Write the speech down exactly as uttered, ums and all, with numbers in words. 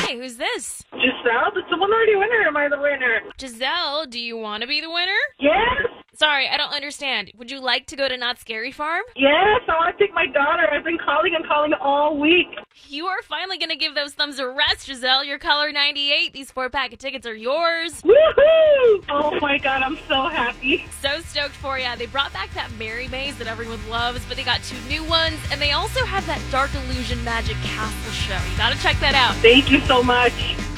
Hi, who's this? Giselle, did someone already win or am I the winner? Giselle, do you want to be the winner? Yes! Sorry, I don't understand. Would you like to go to Knott's Scary Farm? Yes, I want to take my daughter. I've been calling and calling all week. You are finally going to give those thumbs a rest, Giselle. You're caller ninety-eight. These four-pack of tickets are yours. Woohoo! Oh my god, I'm so happy. So stoked for ya. They brought back that Merry Maze that everyone loves, but they got two new ones, and they also have that Dark Illusion Magic Castle show. You gotta check that out. Thank you so much.